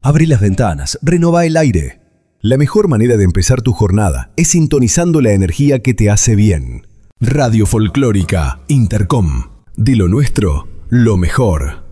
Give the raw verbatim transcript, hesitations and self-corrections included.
Abrí las ventanas, renová el aire. La mejor manera de empezar tu jornada es sintonizando la energía que te hace bien. Radio Folclórica Intercom. De lo nuestro, lo mejor.